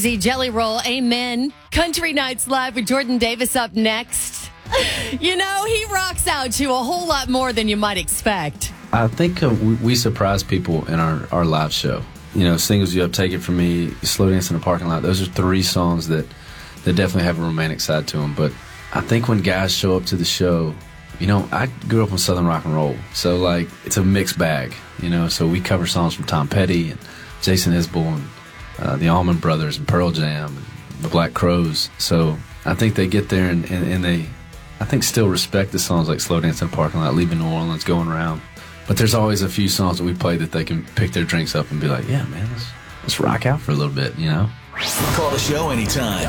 Jelly Roll, amen. Country Nights Live with Jordan Davis up next. You know, he rocks out to a whole lot more than you might expect. I think we surprise people in our live show. You know, Singles You Up, Take It From Me, Slow Dance in the Parking Lot. Those are three songs that definitely have a romantic side to them. But I think when guys show up to the show, you know, I grew up on Southern rock and roll. So, like, it's a mixed bag, you know. So we cover songs from Tom Petty and Jason Isbell and the Allman Brothers and Pearl Jam and the Black Crowes. So I think they get there and they, I think, still respect the songs like Slow Dance in the Parking Lot, Leaving New Orleans, Going Around. But there's always a few songs that we play that they can pick their drinks up and be like, yeah, man, let's rock out for a little bit, you know? Call the show anytime.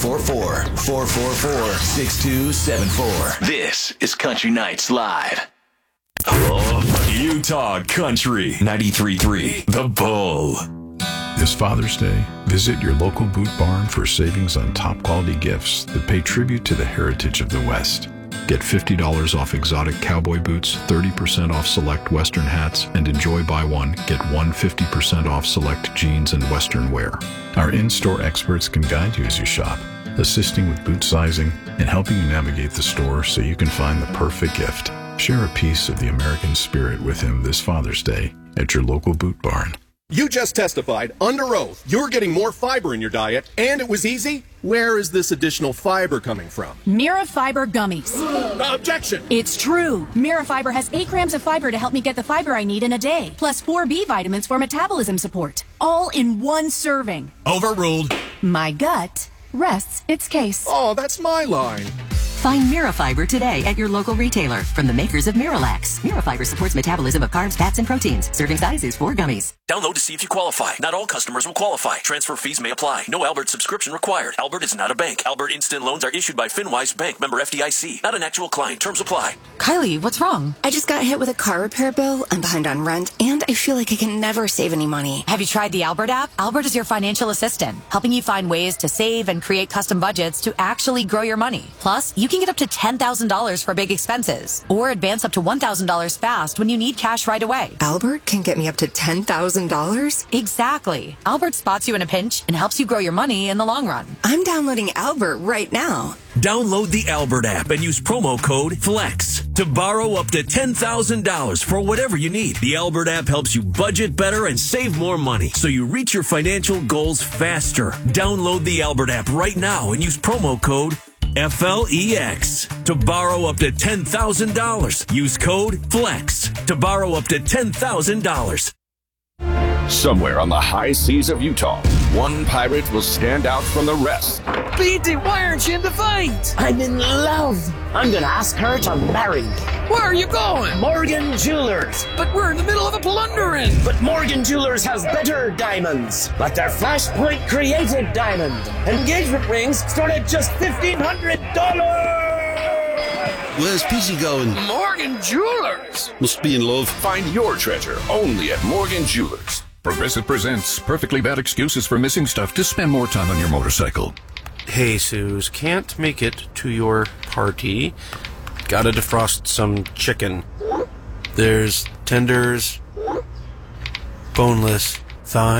844-444-6274. This is Country Nights Live. Oh, Utah Country 93.3 The Bull. This Father's Day, visit your local boot barn for savings on top quality gifts that pay tribute to the heritage of the West. Get $50 off exotic cowboy boots, 30% off select Western hats, and enjoy buy one, get one 50% off select jeans and Western wear. Our in-store experts can guide you as you shop, assisting with boot sizing and helping you navigate the store so you can find the perfect gift. Share a piece of the American spirit with him this Father's Day at your local boot barn. You just testified under oath you're getting more fiber in your diet, and it was easy. Where is this additional fiber coming from? Mirafiber gummies. Objection! It's true. Mirafiber has 8 grams of fiber to help me get the fiber I need in a day, plus 4 B vitamins for metabolism support. All in one serving. Overruled. My gut rests its case. Oh, that's my line. Find Mirafiber today at your local retailer from the makers of Miralax. Mirafiber supports metabolism of carbs, fats, and proteins. Serving size is 4 gummies. Download to see if you qualify. Not all customers will qualify. Transfer fees may apply. No Albert subscription required. Albert is not a bank. Albert Instant Loans are issued by FinWise Bank, member FDIC. Not an actual client. Terms apply. Kylie, what's wrong? I just got hit with a car repair bill. I'm behind on rent, and I feel like I can never save any money. Have you tried the Albert app? Albert is your financial assistant, helping you find ways to save and create custom budgets to actually grow your money. Plus, you can get up to $10,000 for big expenses, or advance up to $1,000 fast when you need cash right away. Albert can get me up to $10,000? Exactly. Albert spots you in a pinch and helps you grow your money in the long run. I'm downloading Albert right now. Download the Albert app and use promo code FLEX to borrow up to $10,000 for whatever you need. The Albert app helps you budget better and save more money so you reach your financial goals faster. Download the Albert app right now and use promo code FLEX to borrow up to $10,000. Use code FLEX to borrow up to $10,000. Somewhere on the high seas of Utah, one pirate will stand out from the rest. Beat it, why aren't you in the fight? I'm in love. I'm gonna ask her to marry me. Where are you going? Morgan Jewelers. But we're in the middle of a plundering. But Morgan Jewelers has better diamonds, like their Flashpoint created diamond. Engagement rings start at just $1,500. Where's Pizzy going? Morgan Jewelers. Must be in love. Find your treasure only at Morgan Jewelers. Progressive presents Perfectly Bad Excuses for Missing Stuff to Spend More Time on Your Motorcycle. Hey, Suze, can't make it to your party. Gotta defrost some chicken. There's tenders, boneless, thigh.